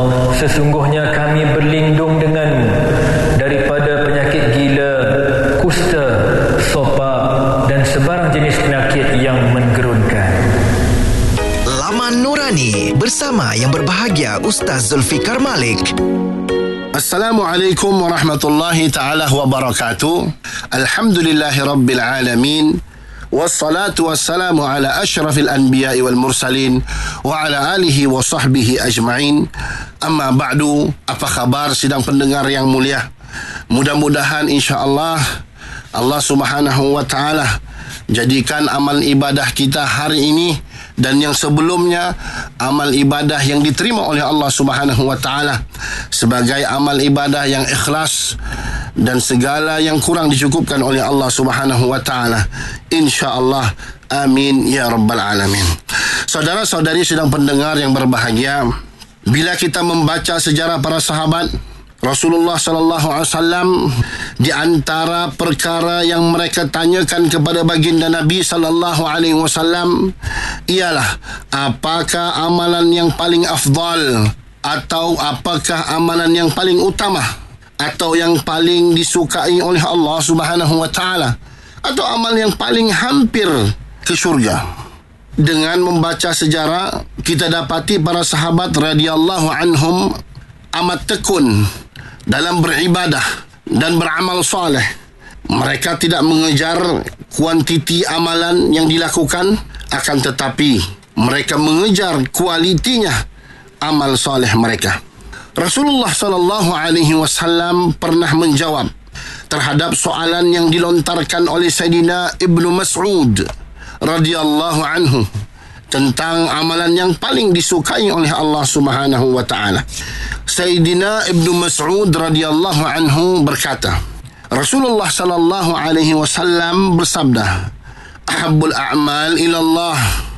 Sesungguhnya kami berlindung denganmu daripada penyakit gila, kusta, sopa dan sebarang jenis penyakit yang menggerunkan. Laman Nurani bersama yang berbahagia Ustaz Zulfikar Malik. Assalamualaikum warahmatullahi ta'ala wabarakatuh. Alhamdulillahi rabbil alamin. Wassalatu wassalamu ala ashrafil anbiya'i wal mursalin wa ala alihi wa sahbihi ajma'in. Amma ba'du. Apa khabar sidang pendengar yang mulia? Mudah-mudahan insya-Allah Allah Subhanahu wa taala jadikan amal ibadah kita hari ini dan yang sebelumnya amal ibadah yang diterima oleh Allah Subhanahu wa taala sebagai amal ibadah yang ikhlas dan segala yang kurang dicukupkan oleh Allah Subhanahu wa taala. Insya-Allah, amin ya rabbal alamin. Saudara-saudari sedang pendengar yang berbahagia, bila kita membaca sejarah para sahabat Rasulullah sallallahu alaihi wasallam, di antara perkara yang mereka tanyakan kepada baginda Nabi sallallahu alaihi wasallam ialah apakah amalan yang paling afdal, atau apakah amalan yang paling utama, atau yang paling disukai oleh Allah Subhanahu wa taala, atau amal yang paling hampir ke syurga. Dengan membaca sejarah, kita dapati para sahabat radhiyallahu anhum amat tekun dalam beribadah dan beramal soleh. Mereka tidak mengejar kuantiti amalan yang dilakukan, akan tetapi mereka mengejar kualitinya amal soleh mereka. Rasulullah sallallahu alaihi wasallam pernah menjawab terhadap soalan yang dilontarkan oleh Sayyidina Ibnu Mas'ud radhiyallahu anhu tentang amalan yang paling disukai oleh Allah Subhanahu wa taala. Sayyidina Ibnu Mas'ud radhiyallahu anhu berkata, Rasulullah sallallahu alaihi wasallam bersabda, "Ahabbul a'mal ila Allah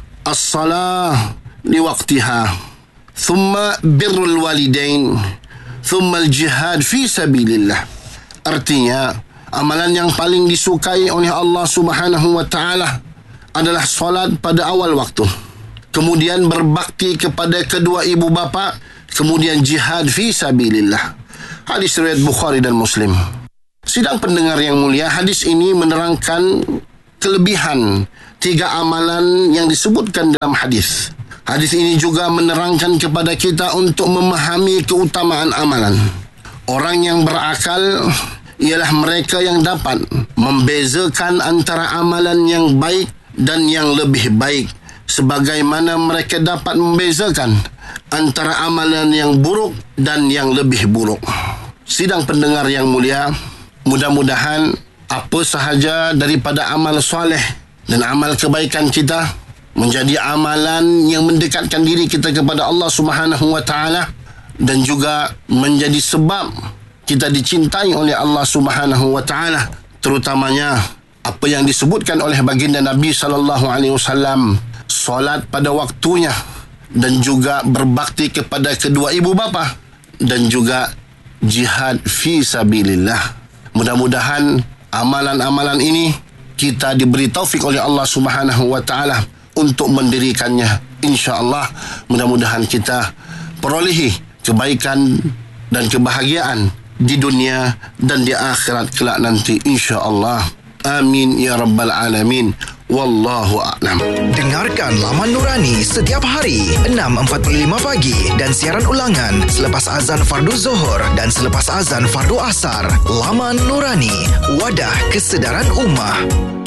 as-salah li waqtiha, thumma birrul walidain, thumma al-jihad fi sabilillah." Artinya, amalan yang paling disukai oleh Allah Subhanahu wa taala adalah solat pada awal waktu, kemudian berbakti kepada kedua ibu bapa, kemudian jihad fi sabilillah. Hadis riwayat Bukhari dan Muslim. Sidang pendengar yang mulia, hadis ini menerangkan kelebihan 3 amalan yang disebutkan dalam hadis. Hadis ini juga menerangkan kepada kita untuk memahami keutamaan amalan. Orang yang berakal ialah mereka yang dapat membezakan antara amalan yang baik dan yang lebih baik, sebagaimana mereka dapat membezakan antara amalan yang buruk dan yang lebih buruk. Sidang pendengar yang mulia, mudah-mudahan apa sahaja daripada amal soleh dan amal kebaikan kita menjadi amalan yang mendekatkan diri kita kepada Allah Subhanahu wa taala, dan juga menjadi sebab kita dicintai oleh Allah Subhanahu wa taala, terutamanya apa yang disebutkan oleh baginda Nabi sallallahu alaihi wasallam, solat pada waktunya, dan juga berbakti kepada kedua ibu bapa, dan juga jihad fi sabilillah. Mudah-mudahan amalan-amalan ini kita diberi taufik oleh Allah Subhanahu wa taala untuk mendirikannya. Insya-Allah, mudah-mudahan kita perolehi kebaikan dan kebahagiaan di dunia dan di akhirat kelak nanti, insya-Allah. Amin ya rabbal alamin. Wallahu a'lam. Dengarkan Laman Nurani setiap hari 6.45 pagi dan siaran ulangan selepas azan fardu Zuhur dan selepas azan fardu Asar. Laman Nurani, wadah kesedaran ummah.